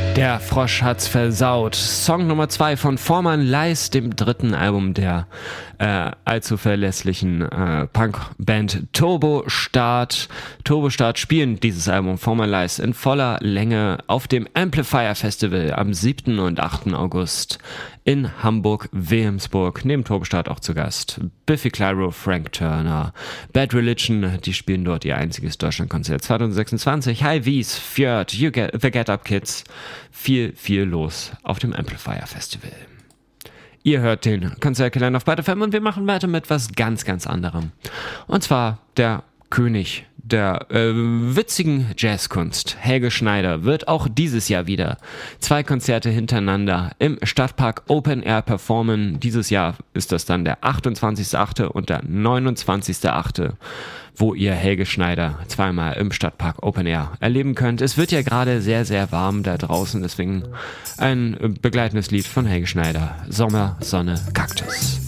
Der Frosch hat's versaut. Song Nummer 2 von Foreman Lies, dem dritten Album der allzu verlässlichen Punkband Turbostart. Turbostart spielen dieses Album Foreman Lies in voller Länge auf dem Amplifier Festival am 7. und 8. August in Hamburg-Wilhelmsburg. Neben Turbostart auch zu Gast Biffy Clyro, Frank Turner, Bad Religion, die spielen dort ihr einziges Deutschlandkonzert 2026. High V's, Fjord, The Get Up Kids. Viel los auf dem Amplifier Festival. Ihr hört den Konzertkalender auf Byte FM und wir machen weiter mit was ganz anderem. Und zwar der König der witzigen Jazzkunst, Helge Schneider, wird auch dieses Jahr wieder 2 Konzerte hintereinander im Stadtpark Open Air performen. Dieses Jahr ist das dann der 28.8. und der 29.8., wo ihr Helge Schneider zweimal im Stadtpark Open Air erleben könnt. Es wird ja gerade sehr warm da draußen, deswegen ein begleitendes Lied von Helge Schneider, Sommer, Sonne, Kaktus.